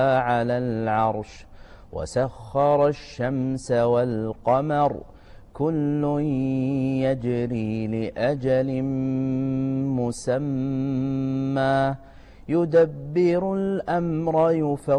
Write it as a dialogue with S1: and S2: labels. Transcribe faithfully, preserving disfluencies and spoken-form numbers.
S1: على العرش وسخر الشمس والقمر كل يجري لأجل مسمى يدبر الأمر يفصل